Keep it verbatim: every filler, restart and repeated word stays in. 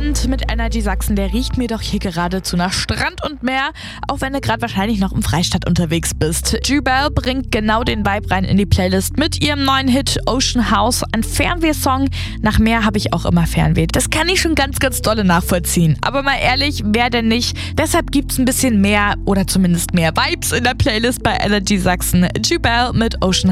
Abend mit Energy Sachsen, der riecht mir doch hier geradezu nach Strand und Meer, auch wenn du gerade wahrscheinlich noch im Freistaat unterwegs bist. Jubel bringt genau den Vibe rein in die Playlist mit ihrem neuen Hit Ocean House, ein Fernweh-Song. Nach Meer habe ich auch immer Fernweh. Das kann ich schon ganz, ganz dolle nachvollziehen. Aber mal ehrlich, wer denn nicht? Deshalb gibt's ein bisschen mehr oder zumindest mehr Vibes in der Playlist bei Energy Sachsen. Jubel mit Ocean